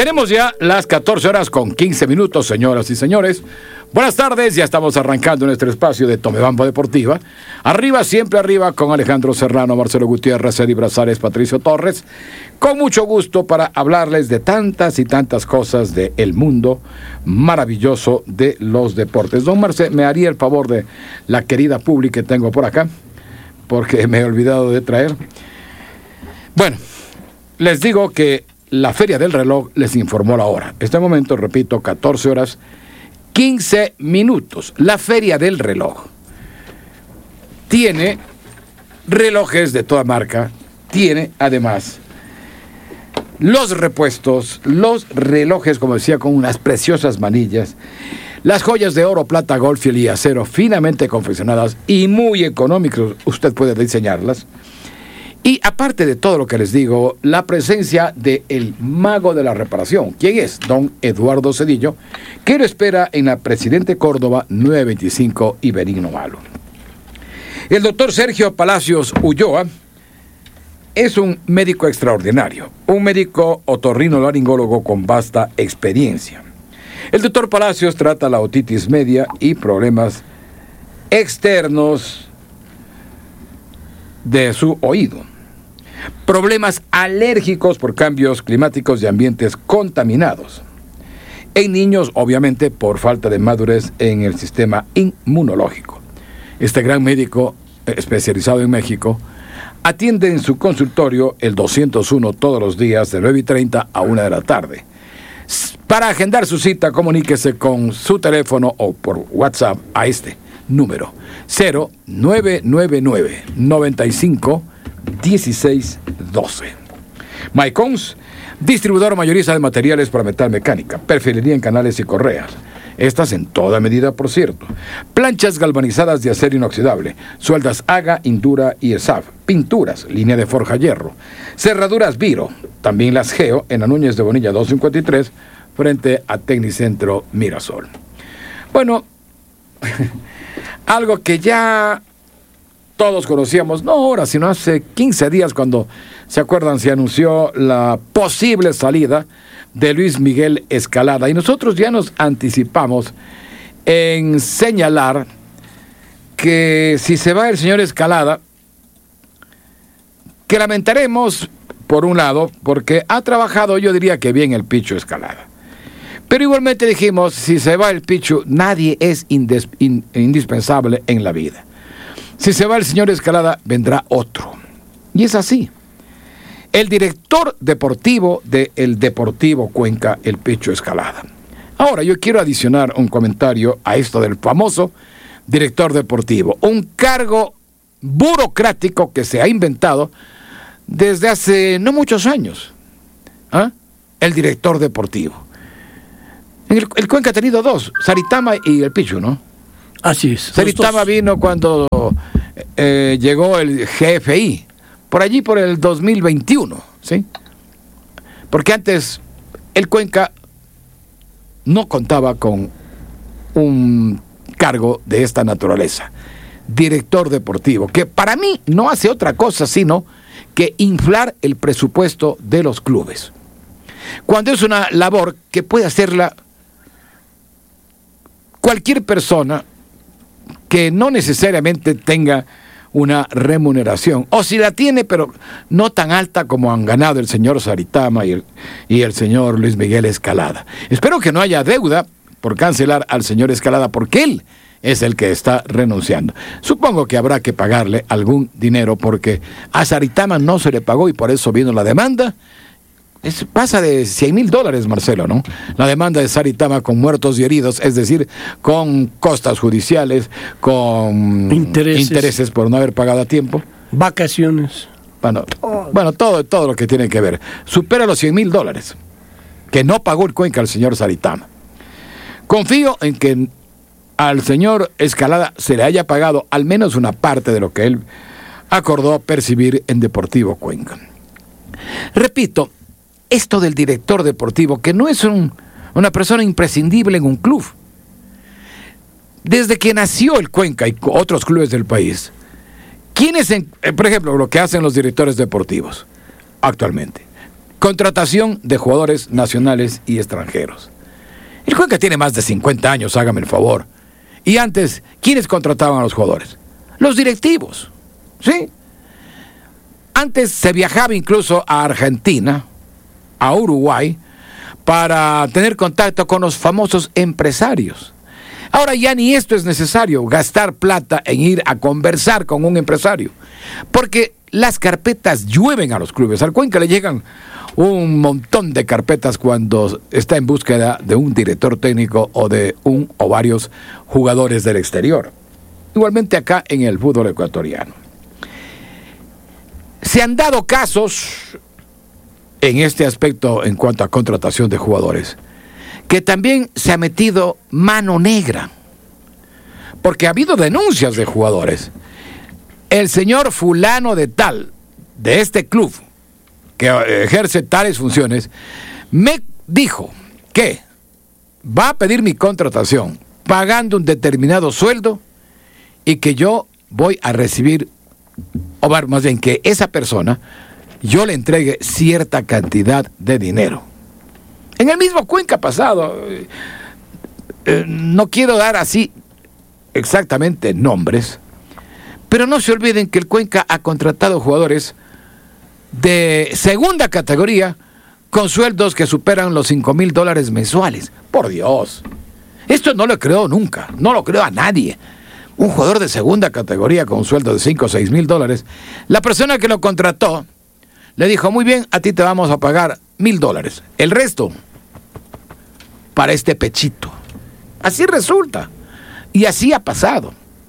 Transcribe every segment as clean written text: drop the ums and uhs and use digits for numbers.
Tenemos ya las 14 horas con 15 minutos, señoras y señores. Buenas tardes, ya estamos arrancando nuestro espacio de Tomebamba Deportiva. Arriba, siempre arriba, con Alejandro Serrano, Marcelo Gutiérrez, Eddie Brazares, Patricio Torres. Con mucho gusto para hablarles de tantas y tantas cosas del mundo maravilloso de los deportes. Don Marcelo, ¿me haría el favor de la querida publi que tengo por acá? Porque me he olvidado de traer. Bueno, les digo que la Feria del Reloj les informó la hora. Este momento, repito, 14 horas, 15 minutos. La Feria del Reloj tiene relojes de toda marca, tiene además los repuestos, los relojes, como decía, con unas preciosas manillas, las joyas de oro, plata, golfiel y acero finamente confeccionadas y muy económicos, usted puede diseñarlas. Y aparte de todo lo que les digo, la presencia del mago de la reparación. ¿Quién es? Don Eduardo Cedillo, que lo espera en la Presidente Córdoba 925 y Benigno Malo. El doctor Sergio Palacios Ulloa es un médico extraordinario, un médico otorrinolaringólogo con vasta experiencia. El doctor Palacios trata la otitis media y problemas externos de su oído. Problemas alérgicos por cambios climáticos y ambientes contaminados. En niños, obviamente, por falta de madurez en el sistema inmunológico. Este gran médico especializado en México atiende en su consultorio el 201 todos los días de 9:30 a 1 de la tarde. Para agendar su cita, comuníquese con su teléfono o por WhatsApp a este número 0999 95 1612. Mycons, distribuidor mayorista de materiales para metal mecánica, perfilería en canales y correas. Estas en toda medida, por cierto. Planchas galvanizadas de acero inoxidable, sueldas AGA, Indura y ESAF, pinturas, línea de forja hierro, cerraduras Viro, también las Geo en la Núñez de Bonilla 253, frente a Tecnicentro Mirasol. Bueno, algo que ya todos conocíamos, no ahora, sino hace 15 días, cuando, ¿se acuerdan?, se anunció la posible salida de Luis Miguel Escalada. Y nosotros ya nos anticipamos en señalar que si se va el señor Escalada, que lamentaremos, por un lado, porque ha trabajado, yo diría que bien, el Picho Escalada. Pero igualmente dijimos, si se va el Picho, nadie es indispensable en la vida. Si se va el señor Escalada, vendrá otro. Y es así. El director deportivo del Deportivo Cuenca, el Picho Escalada. Ahora, yo quiero adicionar un comentario a esto del famoso director deportivo. Un cargo burocrático que se ha inventado desde hace no muchos años. ¿Ah? El director deportivo. El Cuenca ha tenido dos, Saritama y el Pichu, ¿no? Así es. Saritama vino cuando llegó el GFI, por allí por el 2021, ¿sí? Porque antes el Cuenca no contaba con un cargo de esta naturaleza, director deportivo, que para mí no hace otra cosa sino que inflar el presupuesto de los clubes, cuando es una labor que puede hacerla cualquier persona que no necesariamente tenga una remuneración, o si la tiene, pero no tan alta como han ganado el señor Saritama y el señor Luis Miguel Escalada. Espero que no haya deuda por cancelar al señor Escalada, porque él es el que está renunciando. Supongo que habrá que pagarle algún dinero, porque a Saritama no se le pagó y por eso vino la demanda. Pasa de $100,000, Marcelo, ¿no? La demanda de Saritama con muertos y heridos, es decir, con costas judiciales, con intereses por no haber pagado a tiempo. Vacaciones. Bueno, todo lo que tiene que ver. Supera los $100,000 que no pagó el Cuenca al señor Saritama. Confío en que al señor Escalada se le haya pagado al menos una parte de lo que él acordó percibir en Deportivo Cuenca. Repito, esto del director deportivo, que no es una persona imprescindible en un club. Desde que nació el Cuenca y otros clubes del país, ¿quiénes, por ejemplo, lo que hacen los directores deportivos actualmente? contratación de jugadores nacionales y extranjeros. El Cuenca tiene más de 50 años, hágame el favor. Y antes, ¿quiénes contrataban a los jugadores? Los directivos, ¿sí? Antes se viajaba incluso a Argentina, a Uruguay, para tener contacto con los famosos empresarios. Ahora ya ni esto es necesario, gastar plata en ir a conversar con un empresario, porque las carpetas llueven a los clubes. Al Cuenca le llegan un montón de carpetas cuando está en búsqueda de un director técnico o de un o varios jugadores del exterior. Igualmente acá en el fútbol ecuatoriano. Se han dado casos en este aspecto en cuanto a contratación de jugadores, que también se ha metido mano negra, porque ha habido denuncias de jugadores. El señor fulano de tal, de este club, que ejerce tales funciones, me dijo que va a pedir mi contratación pagando un determinado sueldo y que yo voy a recibir, o más bien que esa persona, yo le entregue cierta cantidad de dinero. En el mismo Cuenca pasado, no quiero dar así exactamente nombres, pero no se olviden que el Cuenca ha contratado jugadores de segunda categoría con sueldos que superan los $5,000 mensuales. Por Dios, esto no lo creo nunca, no lo creo a nadie. Un jugador de segunda categoría con un sueldo de $5 o $6,000, la persona que lo contrató le dijo: muy bien, a ti te vamos a pagar $1,000, el resto para este pechito. Así resulta, y así ha pasado.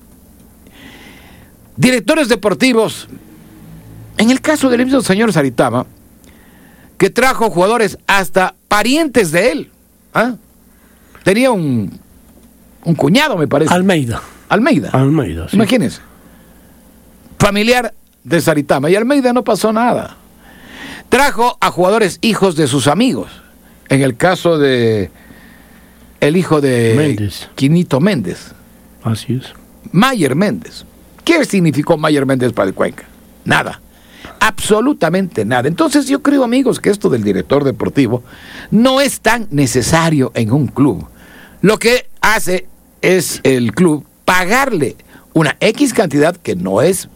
Directores deportivos, en el caso del mismo señor Saritama, que trajo jugadores hasta parientes de él. Tenía un cuñado, me parece. Almeida, sí. Imagínense. Familiar de Saritama. Y Almeida no pasó nada. Trajo a jugadores hijos de sus amigos. En el caso de el hijo de Méndez. Quinito Méndez. Así es. Mayer Méndez. ¿Qué significó Mayer Méndez para el Cuenca? Nada. Absolutamente nada. Entonces yo creo, amigos, que esto del director deportivo no es tan necesario en un club. Lo que hace es el club pagarle una X cantidad que no es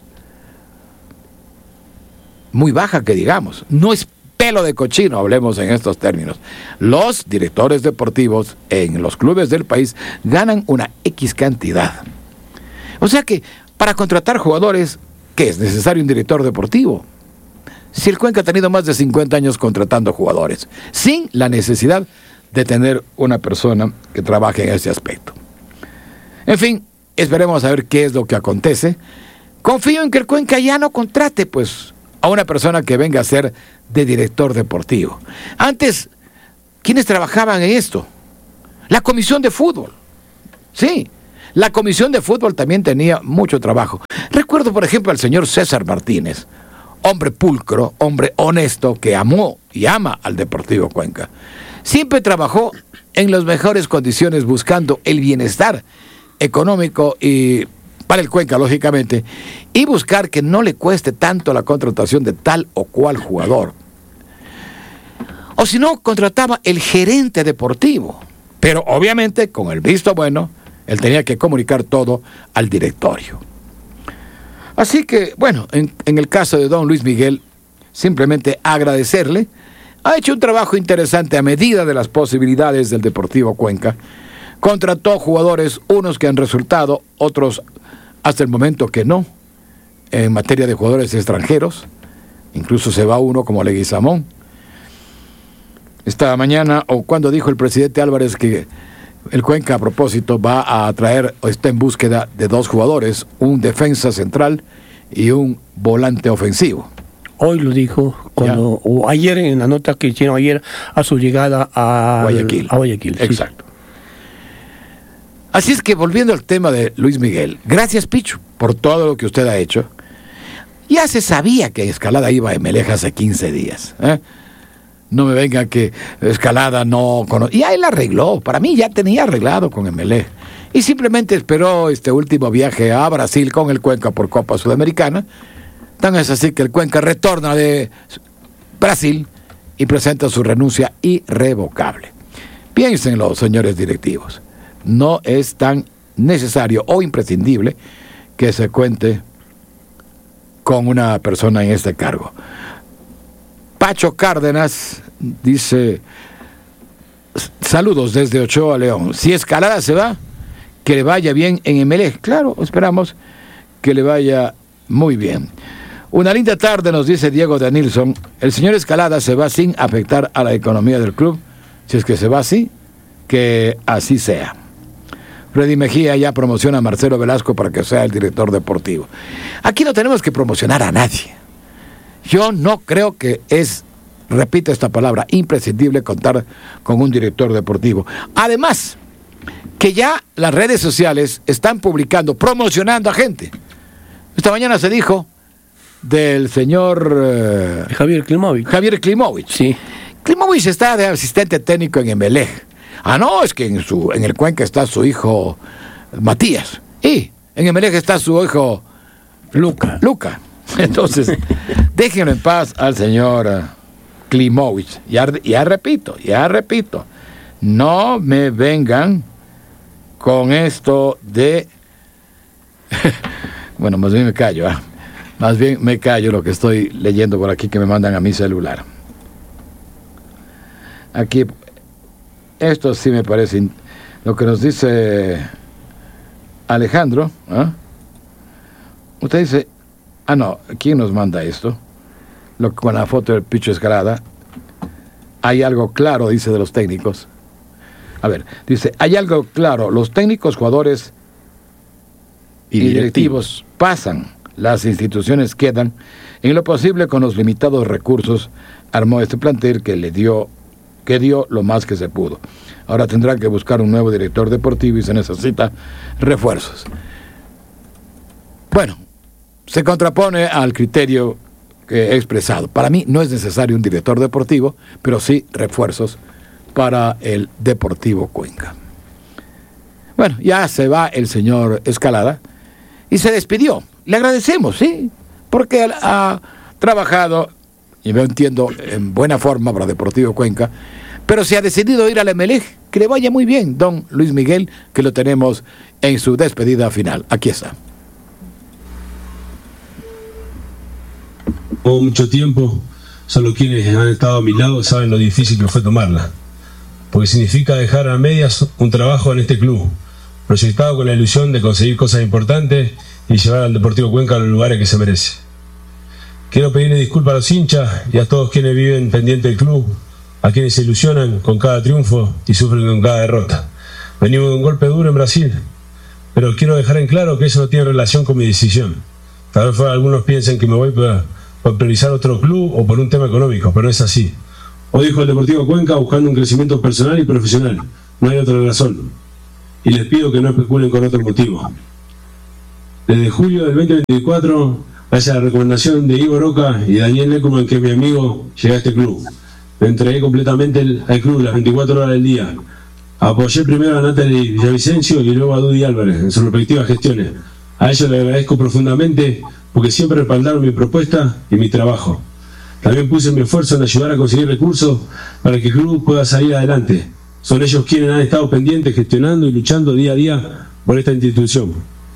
muy baja, que digamos. No es pelo de cochino, hablemos en estos términos. Los directores deportivos en los clubes del país ganan una X cantidad. O sea que para contratar jugadores, ¿qué es necesario un director deportivo? Si el Cuenca ha tenido más de 50 años contratando jugadores, sin la necesidad de tener una persona que trabaje en ese aspecto. En fin, esperemos a ver qué es lo que acontece. Confío en que el Cuenca ya no contrate, pues, a una persona que venga a ser de director deportivo. Antes, ¿quiénes trabajaban en esto? La comisión de fútbol. Sí, la comisión de fútbol también tenía mucho trabajo. Recuerdo, por ejemplo, al señor César Martínez, hombre pulcro, hombre honesto, que amó y ama al Deportivo Cuenca. Siempre trabajó en las mejores condiciones buscando el bienestar económico y para el Cuenca, lógicamente, y buscar que no le cueste tanto la contratación de tal o cual jugador. O si no, contrataba el gerente deportivo, pero obviamente con el visto bueno, él tenía que comunicar todo al directorio. Así que, bueno, en el caso de don Luis Miguel, simplemente agradecerle. Ha hecho un trabajo interesante a medida de las posibilidades del Deportivo Cuenca. Contrató jugadores, unos que han resultado, otros hasta el momento que no, en materia de jugadores extranjeros. Incluso se va uno como Leguizamón. Esta mañana, o cuando dijo el presidente Álvarez que el Cuenca, a propósito, va a traer o está en búsqueda de 2 jugadores, un defensa central y un volante ofensivo. Hoy lo dijo, o ayer, en la nota que hicieron ayer a su llegada a Guayaquil. Exacto. Sí. Así es que, volviendo al tema de Luis Miguel, gracias, Pichu, por todo lo que usted ha hecho. Ya se sabía que Escalada iba a Emelec hace 15 días. No me venga que Escalada no conoce. Y él arregló, para mí ya tenía arreglado con Emelec. Y simplemente esperó este último viaje a Brasil con el Cuenca por Copa Sudamericana. Tan es así que el Cuenca retorna de Brasil y presenta su renuncia irrevocable. Piénsenlo, señores directivos. No es tan necesario o imprescindible que se cuente con una persona en este cargo. Pacho Cárdenas dice: saludos desde Ochoa, León. Si Escalada se va, que le vaya bien en Emelec. Claro, esperamos que le vaya muy bien. Una linda tarde, nos dice Diego de Nilsson. El señor Escalada se va sin afectar a la economía del club. Si es que se va así, que así sea. Freddy Mejía ya promociona a Marcelo Velasco para que sea el director deportivo. Aquí no tenemos que promocionar a nadie. Yo no creo que es, repito esta palabra, imprescindible contar con un director deportivo. Además, que ya las redes sociales están publicando, promocionando a gente. Esta mañana se dijo del señor Javier Klimovic. Javier Klimovic. Sí. Klimovic está de asistente técnico en Emelec. Ah, no, es que en el Cuenca está su hijo Matías. Y en Emelec está su hijo Luca. Entonces, déjenlo en paz al señor Klimovic. Ya repito. No me vengan con esto de... Bueno, más bien me callo. Más bien me callo lo que estoy leyendo por aquí que me mandan a mi celular. Aquí... Esto sí me parece lo que nos dice Alejandro. Usted dice, no, ¿quién nos manda esto? Con la foto del Picho Escalada. Hay algo claro, dice, de los técnicos. A ver, dice, hay algo claro, los técnicos, jugadores y directivos pasan, las instituciones quedan. En lo posible, con los limitados recursos, armó este plantel que dio lo más que se pudo. Ahora tendrá que buscar un nuevo director deportivo y se necesita refuerzos. Bueno, se contrapone al criterio que he expresado. Para mí no es necesario un director deportivo, pero sí refuerzos para el Deportivo Cuenca. Bueno, ya se va el señor Escalada y se despidió. Le agradecemos, sí, porque ha trabajado, y yo entiendo, en buena forma para Deportivo Cuenca, pero si ha decidido ir al Emelec, que le vaya muy bien, don Luis Miguel, que lo tenemos en su despedida final. Aquí está. Hubo mucho tiempo, solo quienes han estado a mi lado saben lo difícil que fue tomarla, porque significa dejar a medias un trabajo en este club, proyectado con la ilusión de conseguir cosas importantes y llevar al Deportivo Cuenca a los lugares que se merece. Quiero pedirle disculpas a los hinchas y a todos quienes viven pendiente del club, a quienes se ilusionan con cada triunfo y sufren con cada derrota. Venimos de un golpe duro en Brasil, pero quiero dejar en claro que eso no tiene relación con mi decisión. Tal vez algunos piensen que me voy por priorizar otro club o por un tema económico, pero no es así. Hoy dejo el Deportivo Cuenca buscando un crecimiento personal y profesional. No hay otra razón. Y les pido que no especulen con otro motivo. Desde julio del 2024... gracias a la recomendación de Igor Roca y Daniel Leckerman, que es mi amigo, llegué a este club. Me entregué completamente al club las 24 horas del día. Apoyé primero a Natalie Villavicencio y luego a Dudy Álvarez en sus respectivas gestiones. A ellos les agradezco profundamente porque siempre respaldaron mi propuesta y mi trabajo. También puse mi esfuerzo en ayudar a conseguir recursos para que el club pueda salir adelante. Son ellos quienes han estado pendientes, gestionando y luchando día a día por esta institución.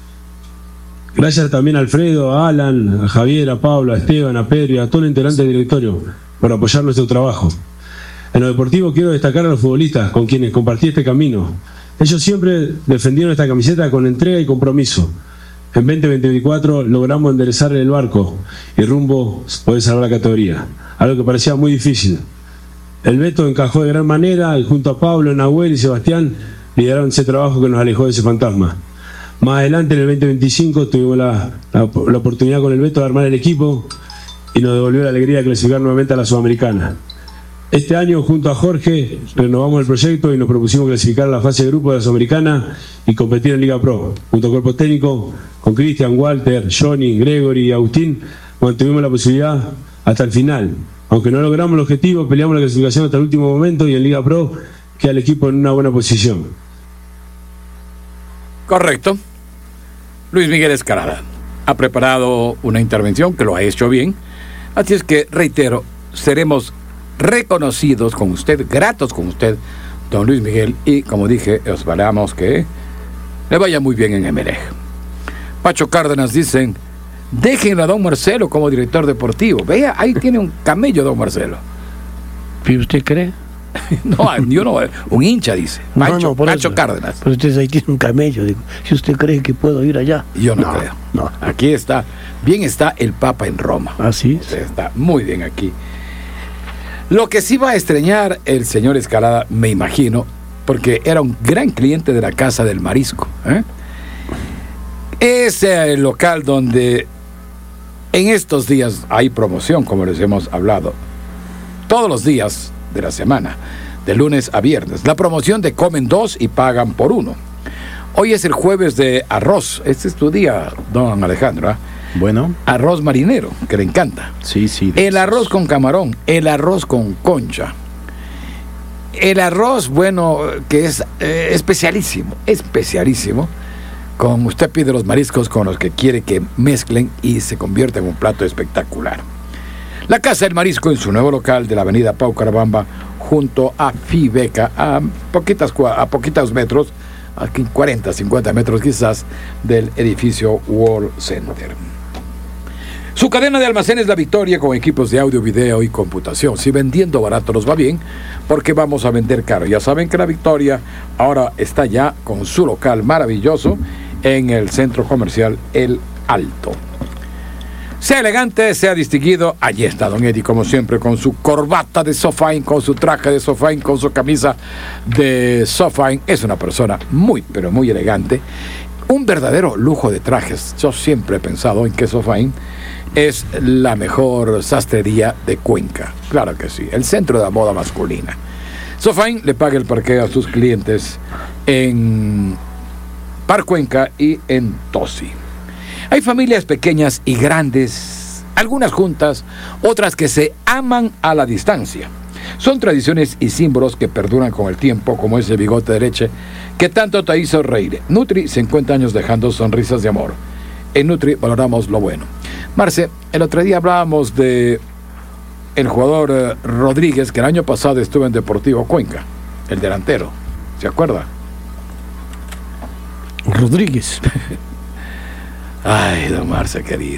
Gracias también a Alfredo, a Alan, a Javier, a Pablo, a Esteban, a Pedro y a todo el integrante del directorio por apoyar nuestro trabajo. En lo deportivo quiero destacar a los futbolistas con quienes compartí este camino. Ellos siempre defendieron esta camiseta con entrega y compromiso. En 2024 logramos enderezar el barco y rumbo poder salvar la categoría, algo que parecía muy difícil. El Beto encajó de gran manera y junto a Pablo, Nahuel y Sebastián lideraron ese trabajo que nos alejó de ese fantasma. Más adelante, en el 2025, tuvimos la oportunidad con el Beto de armar el equipo y nos devolvió la alegría de clasificar nuevamente a la Sudamericana. Este año, junto a Jorge, renovamos el proyecto y nos propusimos clasificar a la fase de grupo de la Sudamericana y competir en Liga Pro. Junto al cuerpo técnico, con Cristian, Walter, Johnny, Gregory y Agustín, mantuvimos la posibilidad hasta el final. Aunque no logramos el objetivo, peleamos la clasificación hasta el último momento y en Liga Pro queda el equipo en una buena posición. Correcto. Luis Miguel Escalada ha preparado una intervención que lo ha hecho bien. Así es que, reitero, seremos reconocidos con usted, gratos con usted, don Luis Miguel, y como dije, esperamos que le vaya muy bien en Emelec. Pacho Cárdenas dicen, déjenlo a don Marcelo como director deportivo. Vea, ahí tiene un camello don Marcelo. ¿Y usted cree? No, yo no, un hincha dice. Pacho Cárdenas. Pero usted ahí tiene un camello. Digo, si usted cree que puedo ir allá. Yo no creo. No. Aquí está, bien está el Papa en Roma. Así es. Está muy bien aquí. Lo que sí va a extrañar el señor Escalada, me imagino, porque era un gran cliente de la Casa del Marisco. Ese es el local donde en estos días hay promoción, como les hemos hablado. Todos los días de la semana, de lunes a viernes. La promoción de comen 2 y pagan por 1. Hoy es el jueves de arroz. Este es tu día, don Alejandro. Bueno. Arroz marinero, que le encanta. Sí. El arroz con camarón, el arroz con concha. El arroz, bueno, que es especialísimo, Con usted pide los mariscos con los que quiere que mezclen y se convierte en un plato espectacular. La Casa del Marisco en su nuevo local de la avenida Pau Carabamba, junto a Fibeca, a poquitos metros, aquí 40, 50 metros quizás, del edificio World Center. Su cadena de almacenes La Victoria, con equipos de audio, video y computación. Si vendiendo barato nos va bien, porque vamos a vender caro. Ya saben que La Victoria ahora está ya con su local maravilloso en el centro comercial El Alto. Sea elegante, sea distinguido, allí está don Eddie, como siempre, con su corbata de Sofain, con su traje de Sofain, con su camisa de Sofain. Es una persona muy, pero muy elegante. Un verdadero lujo de trajes. Yo siempre he pensado en que Sofain es la mejor sastrería de Cuenca. Claro que sí, el centro de la moda masculina. Sofain le paga el parqueo a sus clientes en Par Cuenca y en Tosi. Hay familias pequeñas y grandes, algunas juntas, otras que se aman a la distancia. Son tradiciones y símbolos que perduran con el tiempo, como ese bigote de leche que tanto te hizo reír. Nutri, 50 años dejando sonrisas de amor. En Nutri valoramos lo bueno. Marce, el otro día hablábamos de el jugador Rodríguez, que el año pasado estuvo en Deportivo Cuenca, el delantero. ¿Se acuerda? Rodríguez. Ay, don Marce, querido.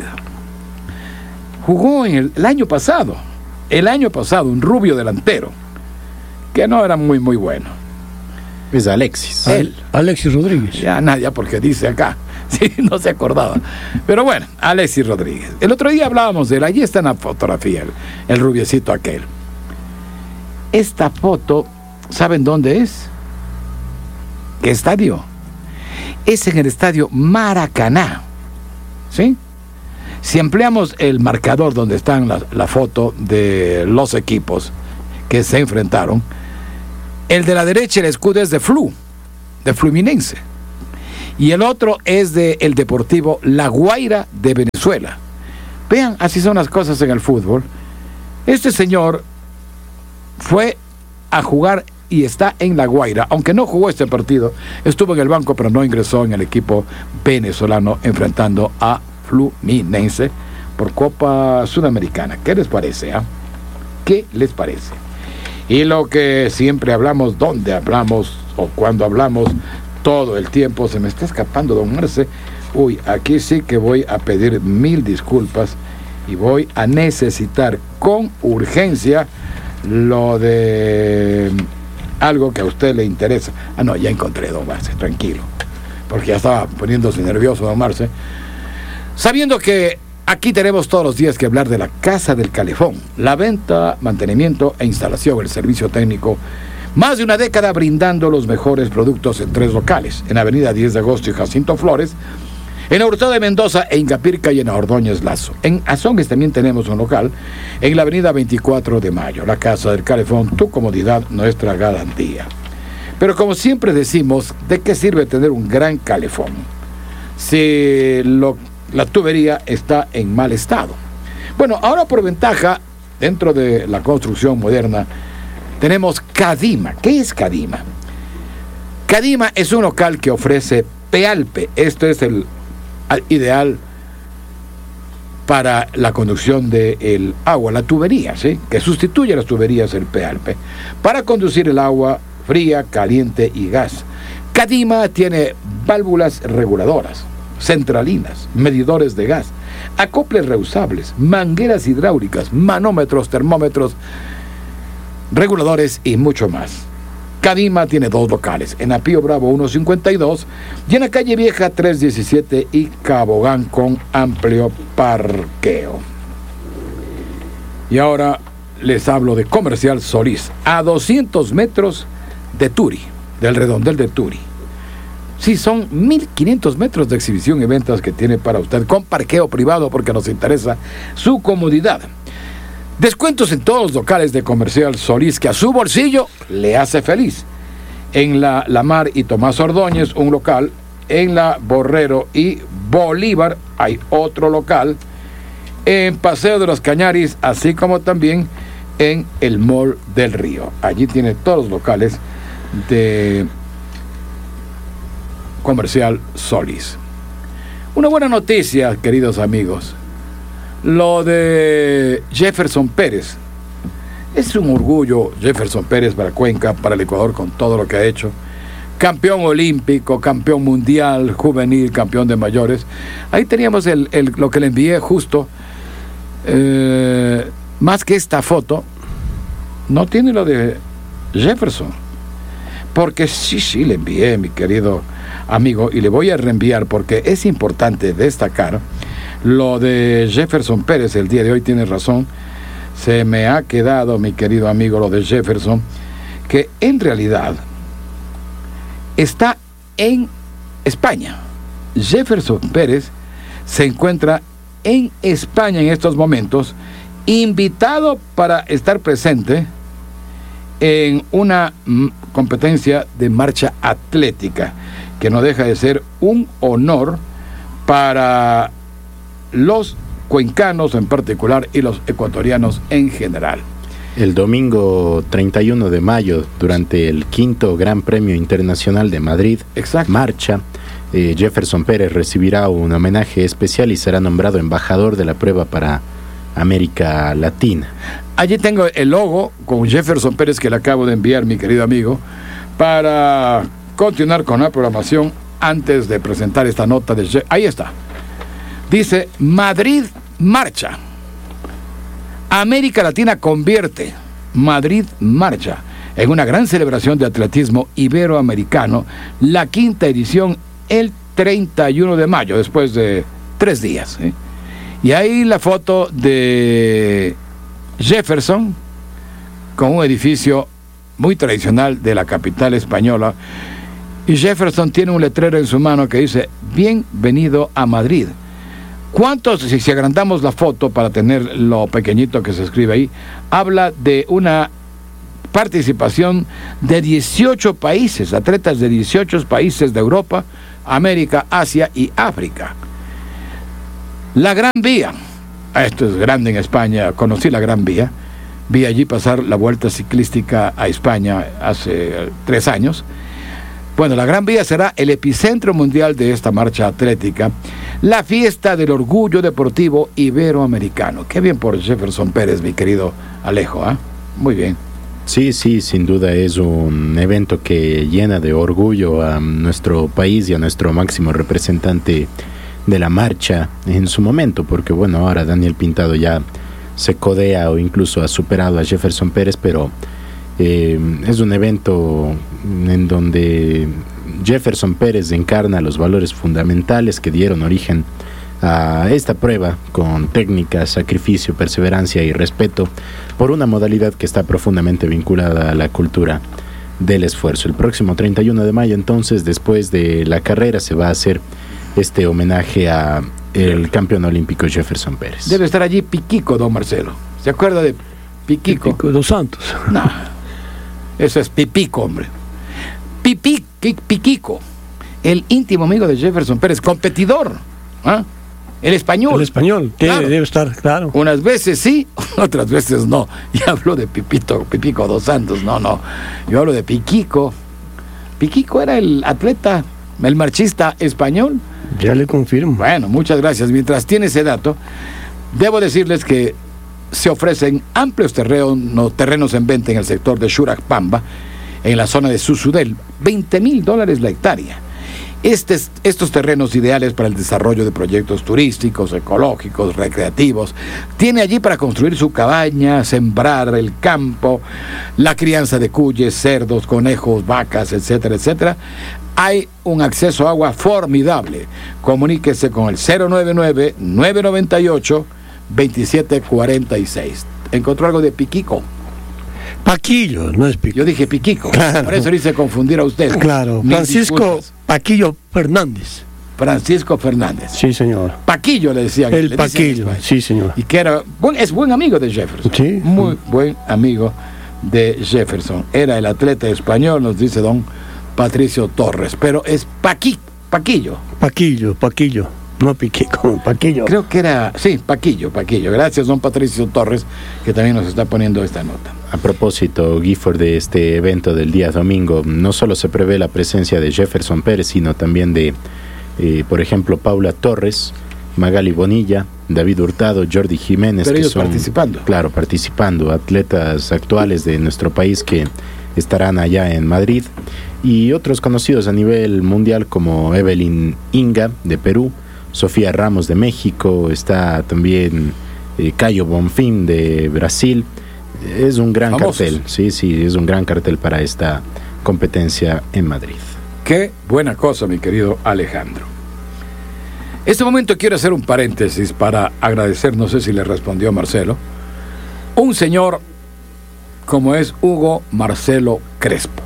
Jugó en el año pasado, un rubio delantero, que no era muy bueno. Es Alexis. Alexis Rodríguez. Ya nadie, porque dice acá. Sí, no se acordaba. Pero bueno, Alexis Rodríguez. El otro día hablábamos de él, allí está en la fotografía, el rubiecito aquel. Esta foto, ¿saben dónde es? ¿Qué estadio? Es en el estadio Maracaná. ¿Sí? Si empleamos el marcador donde está la foto de los equipos que se enfrentaron, el de la derecha, el escudo es de Fluminense, y el otro es de el Deportivo La Guaira de Venezuela. Vean, así son las cosas en el fútbol. Este señor fue a jugar y está en La Guaira, aunque no jugó este partido, estuvo en el banco, pero no ingresó en el equipo venezolano enfrentando a Fluminense por Copa Sudamericana. ¿Qué les parece? ¿Qué les parece? Y lo que siempre hablamos, donde hablamos o cuando hablamos, todo el tiempo, se me está escapando, don Marce. Uy, aquí sí que voy a pedir 1000 disculpas y voy a necesitar con urgencia lo de algo que a usted le interesa. No, ya encontré, don Marce, tranquilo, porque ya estaba poniéndose nervioso, don Marce, sabiendo que aquí tenemos todos los días que hablar de la Casa del Calefón, la venta, mantenimiento e instalación, el servicio técnico. Más de una década brindando los mejores productos en 3 locales, en Avenida 10 de Agosto y Jacinto Flores, en Hurtado de Mendoza, en Capirca y en Ordóñez Lazo. En Azogues también tenemos un local, en la Avenida 24 de Mayo. La Casa del Calefón, tu comodidad, nuestra garantía. Pero como siempre decimos, ¿de qué sirve tener un gran calefón si la tubería está en mal estado? Bueno, ahora por ventaja, dentro de la construcción moderna, tenemos Cadima. ¿Qué es Cadima? Cadima es un local que ofrece Pealpe. Esto es el ideal para la conducción del agua, la tubería, ¿sí? Que sustituye las tuberías del PALP, para conducir el agua fría, caliente y gas. Cadima tiene válvulas reguladoras, centralinas, medidores de gas, acoples reusables, mangueras hidráulicas, manómetros, termómetros, reguladores y mucho más. Cadima tiene 2 locales, en Apío Bravo 152 y en la Calle Vieja 317 y Cabogán, con amplio parqueo. Y ahora les hablo de Comercial Solís, a 200 metros de Turi, del redondel de Turi. Sí, son 1.500 metros de exhibición y ventas que tiene para usted, con parqueo privado, porque nos interesa su comodidad. Descuentos en todos los locales de Comercial Solís, que a su bolsillo le hace feliz. En la Lamar y Tomás Ordóñez, un local. En la Borrero y Bolívar hay otro local. En Paseo de los Cañaris, así como también en el Mall del Río. Allí tiene todos los locales de Comercial Solís. Una buena noticia, queridos amigos. Lo de Jefferson Pérez. Es un orgullo Jefferson Pérez para Cuenca, para el Ecuador, con todo lo que ha hecho. Campeón olímpico, campeón mundial, juvenil, campeón de mayores. Ahí teníamos lo que le envié justo. Más que esta foto, no tiene lo de Jefferson. Porque sí, le envié, mi querido amigo, y le voy a reenviar porque es importante destacar lo de Jefferson Pérez. El día de hoy tiene razón, se me ha quedado, mi querido amigo, lo de Jefferson, que en realidad está en España. Jefferson Pérez se encuentra en España en estos momentos, invitado para estar presente en una competencia de marcha atlética, que no deja de ser un honor para los cuencanos en particular y los ecuatorianos en general. El domingo 31 de mayo, durante el 5º Gran Premio Internacional de Madrid, exacto, marcha, Jefferson Pérez recibirá un homenaje especial y será nombrado embajador de la prueba para América Latina. Allí tengo el logo con Jefferson Pérez que le acabo de enviar, mi querido amigo, para continuar con la programación antes de presentar esta nota de... Ahí está. Dice: Madrid marcha. América Latina convierte. Madrid marcha. En una gran celebración de atletismo iberoamericano, la 5ª edición el 31 de mayo, después de 3 días. Y ahí la foto de Jefferson con un edificio muy tradicional de la capital española. Y Jefferson tiene un letrero en su mano que dice: bienvenido a Madrid. ¿Cuántos, si agrandamos la foto para tener lo pequeñito que se escribe ahí, habla de una participación de 18 países, atletas de 18 países de Europa, América, Asia y África? La Gran Vía, esto es grande en España, conocí la Gran Vía, vi allí pasar la Vuelta Ciclística a España hace 3 años. Bueno, la Gran Vía será el epicentro mundial de esta marcha atlética, la fiesta del orgullo deportivo iberoamericano. Qué bien por Jefferson Pérez, mi querido Alejo, ¿eh? Muy bien. Sí, sin duda es un evento que llena de orgullo a nuestro país y a nuestro máximo representante de la marcha en su momento, porque bueno, ahora Daniel Pintado ya se codea o incluso ha superado a Jefferson Pérez, pero es un evento en donde Jefferson Pérez encarna los valores fundamentales que dieron origen a esta prueba, con técnica, sacrificio, perseverancia y respeto por una modalidad que está profundamente vinculada a la cultura del esfuerzo. El próximo 31 de mayo, entonces, después de la carrera, se va a hacer este homenaje a el campeón olímpico Jefferson Pérez. Debe estar allí Piquico, don Marcelo. ¿Se acuerda de Piquico? Piquico dos Santos. No, eso es Pipico, hombre. Piquico, el íntimo amigo de Jefferson Pérez, competidor, ¿ah? El español. El español, claro. Debe estar, claro. Unas veces sí, otras veces no. Y hablo de Pipico dos Santos, no. Yo hablo de Piquico. Piquico era el atleta, el marchista español. Ya le confirmo. Bueno, muchas gracias. Mientras tiene ese dato, Debo decirles que se ofrecen amplios terrenos en venta en el sector de Churakpamba, en la zona de Susudel, $20,000 la hectárea. Estos terrenos ideales para el desarrollo de proyectos turísticos, ecológicos, recreativos. Tiene allí para construir su cabaña, sembrar el campo, la crianza de cuyes, cerdos, conejos, vacas, etcétera, etcétera. Hay un acceso a agua formidable. Comuníquese con el 099-998-2746. Encontró algo de piquico. Paquillo, no es pico. Yo dije piquico, claro. Por eso le hice confundir a usted. Claro, Francisco Paquillo Fernández. Francisco Fernández. Sí, señor. Paquillo le decían. El Paquillo, sí, señor. Y que es buen amigo de Jefferson. Sí. Muy buen amigo de Jefferson. Era el atleta español, nos dice don Patricio Torres, pero es Paquillo. Paquillo. No Piquico, Paquillo. Creo que era, sí, Paquillo. Gracias, don Patricio Torres, que también nos está poniendo esta nota. A propósito, Gifford, de este evento del día domingo, no solo se prevé la presencia de Jefferson Pérez, sino también de, por ejemplo, Paula Torres, Magali Bonilla, David Hurtado, Jordi Jiménez. Pero que ellos son, participando. Claro, participando, atletas actuales de nuestro país que estarán allá en Madrid, y otros conocidos a nivel mundial como Evelyn Inga, de Perú, Sofía Ramos de México, está también Caio Bonfim de Brasil. Es un gran cartel, sí, es un gran cartel para esta competencia en Madrid. Qué buena cosa, mi querido Alejandro. Este momento quiero hacer un paréntesis para agradecer, no sé si le respondió Marcelo, un señor como es Hugo Marcelo Crespo.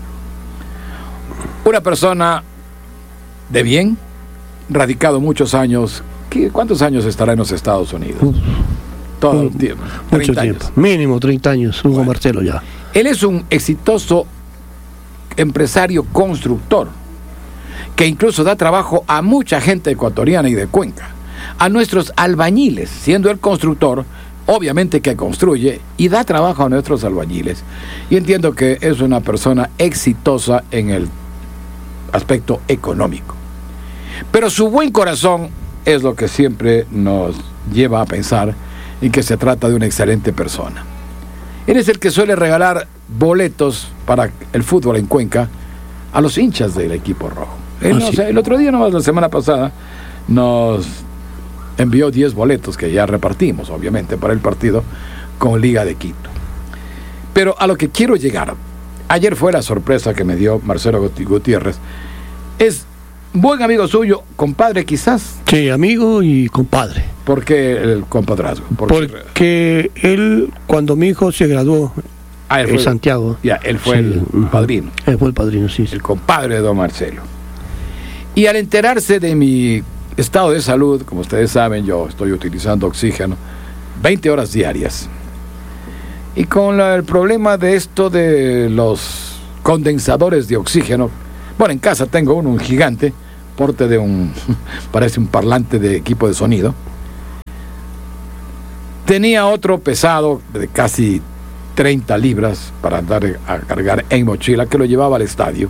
Una persona de bien, radicado muchos años. ¿Cuántos años estará en los Estados Unidos? Todo el tiempo. Mucho tiempo. Mínimo 30 años, Hugo Marcelo ya. Él es un exitoso empresario constructor, que incluso da trabajo a mucha gente ecuatoriana y de Cuenca. A nuestros albañiles, siendo el constructor, obviamente que construye y da trabajo a nuestros albañiles. Y entiendo que es una persona exitosa en el aspecto económico. Pero su buen corazón es lo que siempre nos lleva a pensar en que se trata de una excelente persona. Él es el que suele regalar boletos para el fútbol en Cuenca a los hinchas del equipo rojo. El otro día, nomás la semana pasada, nos envió 10 boletos que ya repartimos, obviamente, para el partido con Liga de Quito. Pero a lo que quiero llegar, ayer fue la sorpresa que me dio Marcelo Gutiérrez. Es buen amigo suyo, compadre quizás. Sí, amigo y compadre. ¿Por qué el compadrazgo? Porque él, cuando mi hijo se graduó en Santiago. Ya, él fue el padrino. Él fue el padrino, sí. El compadre de don Marcelo. Y al enterarse de mi estado de salud, como ustedes saben, yo estoy utilizando oxígeno 20 horas diarias. Y con el problema de esto de los condensadores de oxígeno, bueno, en casa tengo un gigante, porte de parece un parlante de equipo de sonido. Tenía otro pesado de casi 30 libras para andar a cargar en mochila, que lo llevaba al estadio.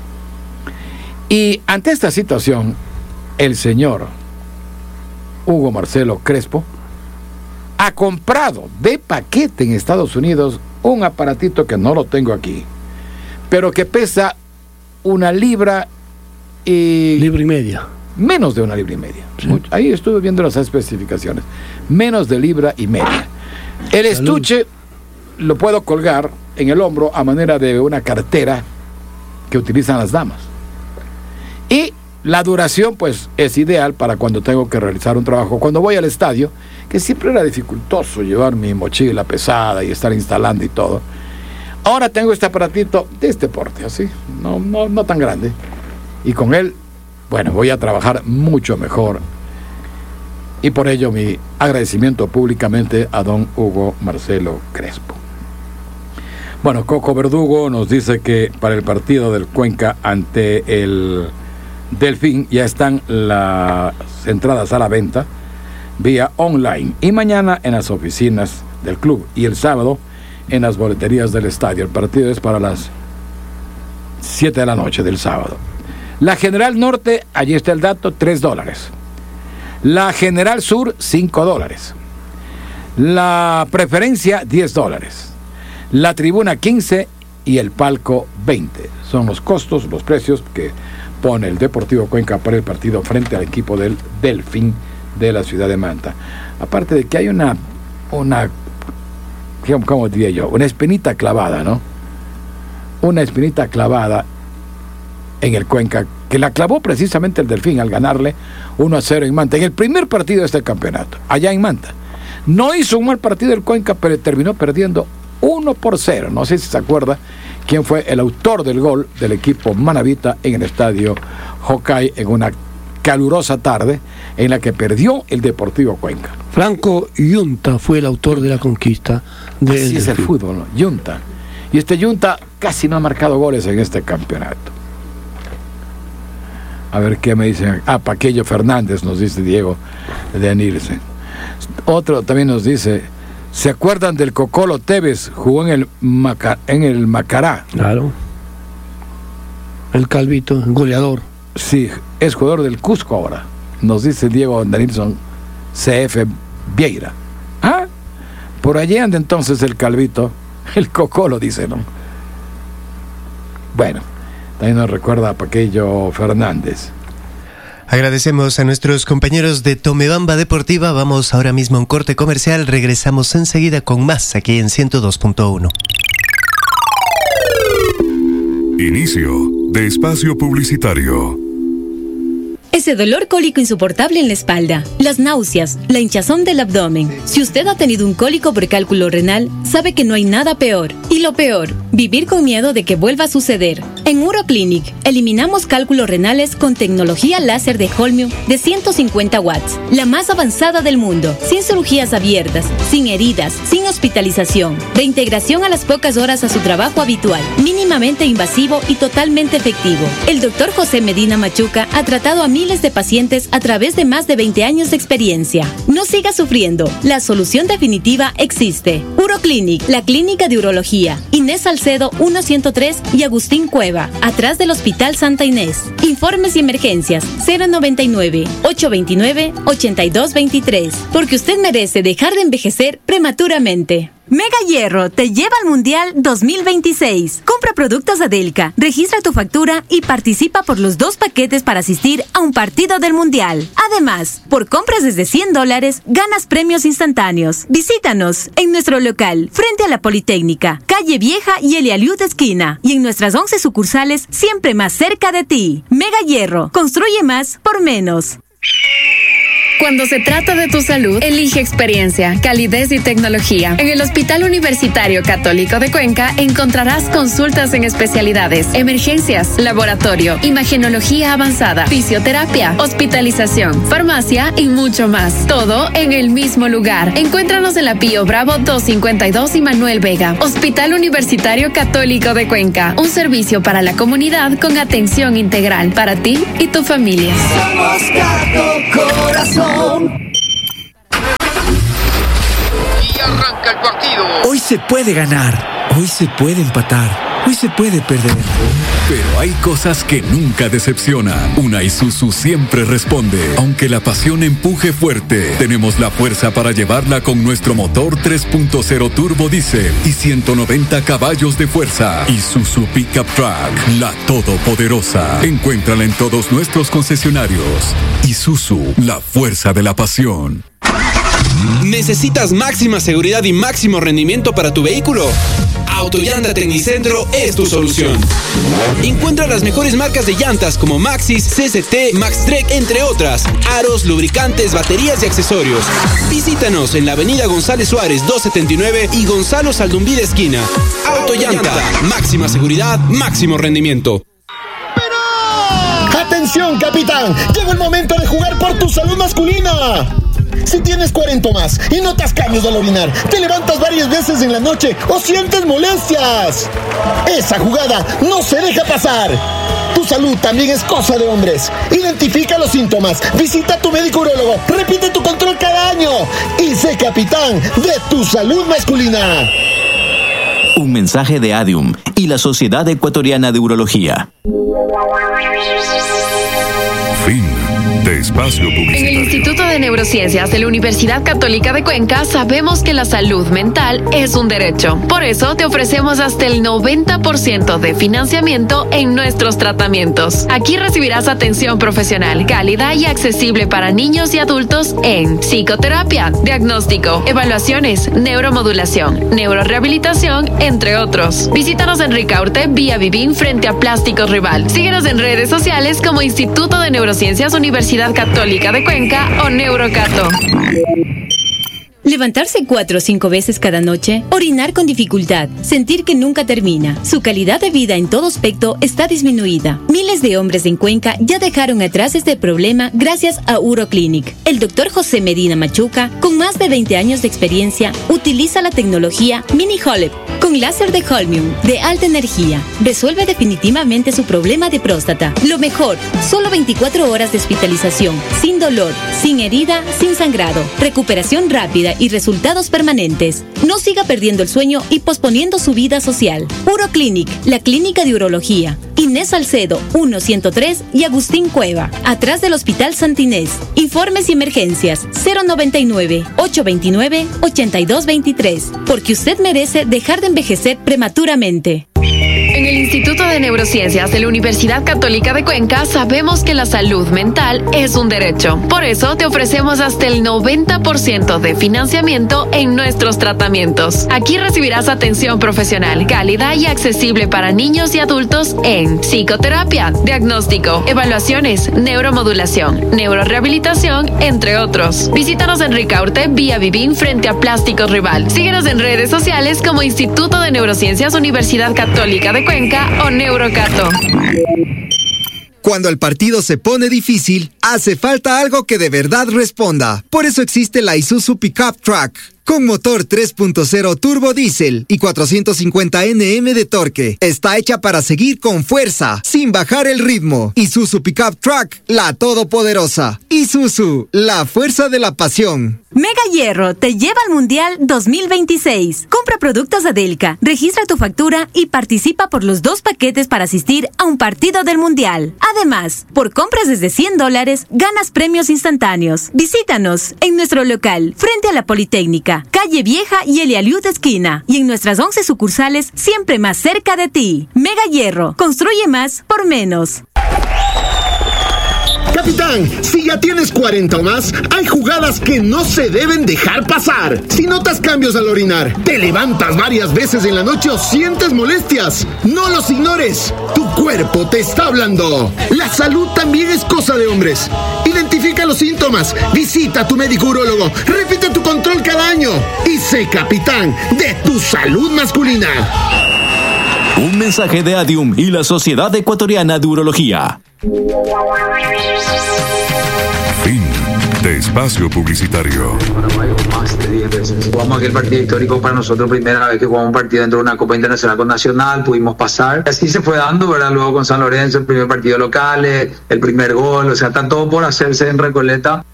Y ante esta situación, el señor Hugo Marcelo Crespo ha comprado de paquete en Estados Unidos un aparatito que no lo tengo aquí, pero que pesa 1 libra y... Libra y media. Menos de 1 libra y media. Sí. Ahí estuve viendo las especificaciones. Menos de 1,5 libras. El estuche lo puedo colgar en el hombro a manera de una cartera que utilizan las damas. Y la duración, pues, es ideal para cuando tengo que realizar un trabajo. Cuando voy al estadio, que siempre era dificultoso llevar mi mochila pesada y estar instalando y todo. Ahora tengo este aparatito de este porte, así, no tan grande. Y con él, bueno, voy a trabajar mucho mejor. Y por ello mi agradecimiento públicamente a don Hugo Marcelo Crespo. Bueno, Coco Verdugo nos dice que para el partido del Cuenca ante el Delfín ya están las entradas a la venta vía online. Y mañana en las oficinas del club. Y el sábado en las boleterías del estadio. El partido es para las 7 de la noche del sábado. La General Norte, allí está el dato, $3. La General Sur, $5. La preferencia, $10. La tribuna, 15 y el palco, 20. Son los costos, los precios que pone el Deportivo Cuenca para el partido frente al equipo del Delfín de la ciudad de Manta. Aparte de que hay una ¿cómo diría yo? Una espinita clavada, ¿no? Una espinita clavada en el Cuenca, que la clavó precisamente el Delfín al ganarle 1-0 en Manta, en el primer partido de este campeonato, allá en Manta. No hizo un mal partido el Cuenca, pero terminó perdiendo 1-0. No sé si se acuerda quién fue el autor del gol del equipo manabita en el estadio Jocay en una calurosa tarde en la que perdió el Deportivo Cuenca. Franco Yunta fue el autor de la conquista del Así es el fútbol, ¿no? Yunta. Y este Yunta casi no ha marcado goles en este campeonato. A ver qué me dicen. Paquello Fernández, nos dice Diego de Nielsen. Otro también nos dice, ¿se acuerdan del Cocolo Tevez? Jugó en el Macará. Claro. El Calvito, el goleador. Sí, es jugador del Cusco ahora. Nos dice Diego de Nielsen, CF Vieira. Por allí anda entonces el Calvito. El Cocolo, dice, ¿no? Bueno, también nos recuerda a Paquello Fernández. Agradecemos a nuestros compañeros de Tomebamba Deportiva. Vamos ahora mismo a un corte comercial. Regresamos enseguida con más aquí en 102.1. Inicio de espacio publicitario. Ese dolor cólico insoportable en la espalda, las náuseas, la hinchazón del abdomen. Si usted ha tenido un cólico por cálculo renal, sabe que no hay nada peor. Y lo peor, vivir con miedo de que vuelva a suceder. En Uroclinic, eliminamos cálculos renales con tecnología láser de Holmium de 150 watts, la más avanzada del mundo, sin cirugías abiertas, sin heridas, sin hospitalización, reintegración a las pocas horas a su trabajo habitual, mínimamente invasivo y totalmente efectivo. El Dr. José Medina Machuca ha tratado a miles de pacientes a través de más de 20 años de experiencia. No siga sufriendo, la solución definitiva existe. Uroclinic, la clínica de urología, Inés Salcedo 103 y Agustín Cueva, atrás del Hospital Santa Inés. Informes y emergencias 099-829-8223, porque usted merece dejar de envejecer prematuramente. Mega Hierro te lleva al Mundial 2026. Compra productos Adelca, registra tu factura y participa por los 2 paquetes para asistir a un partido del Mundial. Además, por compras desde $100, ganas premios instantáneos. Visítanos en nuestro local, frente a la Politécnica, Calle Vieja y Elialiud esquina, y en nuestras 11 sucursales, siempre más cerca de ti. Mega Hierro, construye más por menos. Cuando se trata de tu salud, elige experiencia, calidez y tecnología. En el Hospital Universitario Católico de Cuenca encontrarás consultas en especialidades, emergencias, laboratorio, imagenología avanzada, fisioterapia, hospitalización, farmacia y mucho más. Todo en el mismo lugar. Encuéntranos en la Pío Bravo 252 y Manuel Vega. Hospital Universitario Católico de Cuenca. Un servicio para la comunidad con atención integral para ti y tu familia. Somos Gato Corazón. Y arranca el partido. Hoy se puede ganar, hoy se puede empatar, hoy se puede perder. Pero hay cosas que nunca decepcionan. Una Isuzu siempre responde. Aunque la pasión empuje fuerte, tenemos la fuerza para llevarla con nuestro motor 3.0 turbo diésel y 190 caballos de fuerza. Isuzu Pickup Truck, la todopoderosa. Encuéntrala en todos nuestros concesionarios. Isuzu, la fuerza de la pasión. ¿Necesitas máxima seguridad y máximo rendimiento para tu vehículo? Autollanta Tecnicentro es tu solución. Encuentra las mejores marcas de llantas como Maxxis, CCT, Maxtrek, entre otras. Aros, lubricantes, baterías y accesorios. Visítanos en la avenida González Suárez 279 y Gonzalo Saldumbide esquina. Autollanta, máxima seguridad, máximo rendimiento. ¡Atención, capitán! Llegó el momento de jugar por tu salud masculina. Si tienes 40 o más y notas cambios al orinar, te levantas varias veces en la noche o sientes molestias, esa jugada no se deja pasar. Tu salud también es cosa de hombres. Identifica los síntomas, visita a tu médico urólogo, repite tu control cada año y sé capitán de tu salud masculina. Un mensaje de Adium y la Sociedad Ecuatoriana de Urología. Fin de espacio publicitario. En el Instituto de Neurociencias de la Universidad Católica de Cuenca sabemos que la salud mental es un derecho. Por eso te ofrecemos hasta el 90% de financiamiento en nuestros tratamientos. Aquí recibirás atención profesional, cálida y accesible para niños y adultos en psicoterapia, diagnóstico, evaluaciones, neuromodulación, neurorehabilitación, entre otros. Visítanos en Ricaurte, vía Vivín, frente a Plásticos Rival. Síguenos en redes sociales como Instituto de Neurociencias Universidad Católica de Cuenca o Neurocato. Levantarse 4 o 5 veces cada noche, orinar con dificultad, sentir que nunca termina. Su calidad de vida en todo aspecto está disminuida. Miles de hombres en Cuenca ya dejaron atrás este problema gracias a Uroclinic. El doctor José Medina Machuca, con más de 20 años de experiencia, utiliza la tecnología Mini Holep con láser de Holmium de alta energía. Resuelve definitivamente su problema de próstata. Lo mejor, solo 24 horas de hospitalización, sin dolor, sin herida, sin sangrado, recuperación rápida y resultados permanentes. No siga perdiendo el sueño y posponiendo su vida social. Uroclinic, la clínica de urología. Inés Salcedo, 1-103 y Agustín Cueva, atrás del Hospital Santa Inés. Informes y emergencias, 099-829-8223. Porque usted merece dejar de envejecer prematuramente. En el Instituto de Neurociencias de la Universidad Católica de Cuenca sabemos que la salud mental es un derecho. Por eso te ofrecemos hasta el 90% de financiamiento en nuestros tratamientos. Aquí recibirás atención profesional, cálida y accesible para niños y adultos en psicoterapia, diagnóstico, evaluaciones, neuromodulación, neurorehabilitación, entre otros. Visítanos en Ricaurte, vía Vivín, frente a Plásticos Rival. Síguenos en redes sociales como Instituto de Neurociencias Universidad Católica de Cuenca o Neurocato. Cuando el partido se pone difícil, hace falta algo que de verdad responda. Por eso existe la Isuzu Pickup Truck. Con motor 3.0 turbo diésel y 450 Nm de torque. Está hecha para seguir con fuerza, sin bajar el ritmo. Isuzu Pickup Truck, la todopoderosa. Isuzu, la fuerza de la pasión. Mega Hierro te lleva al Mundial 2026. Compra productos Adelca, registra tu factura y participa por los 2 paquetes para asistir a un partido del Mundial. Además, por compras desde $100, ganas premios instantáneos. Visítanos en nuestro local, frente a la Politécnica, Calle Vieja y Elialiud esquina. Y en nuestras 11 sucursales, siempre más cerca de ti. Mega Hierro, construye más por menos. Capitán, si ya tienes 40 o más, hay jugadas que no se deben dejar pasar. Si notas cambios al orinar, te levantas varias veces en la noche o sientes molestias, no los ignores. Tu cuerpo te está hablando. La salud también es cosa de hombres. Identifica los síntomas, visita a tu médico urólogo, repite tu control cada año y sé capitán de tu salud masculina. Un mensaje de Adium y la Sociedad Ecuatoriana de Urología. Fin de espacio publicitario. Jugamos aquel partido histórico para nosotros, primera vez que jugamos un partido dentro de una Copa Internacional con Nacional, pudimos pasar. Así se fue dando, ¿verdad? Luego con San Lorenzo, el primer partido local, el primer gol, o sea, está todo por hacerse en Recoleta.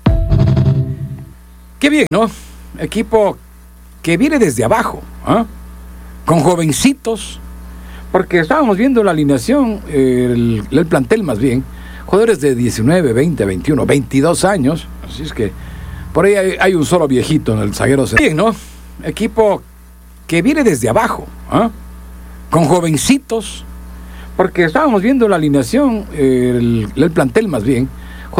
Qué bien, ¿no? Equipo que viene desde abajo, ¿eh? Con jovencitos, porque estábamos viendo la alineación, el plantel más bien, jugadores de 19, 20, 21, 22 años, así es que por ahí hay un solo viejito en el zaguero. Bien, ¿no? Equipo que viene desde abajo, ¿eh? Con jovencitos, porque estábamos viendo la alineación, el plantel más bien,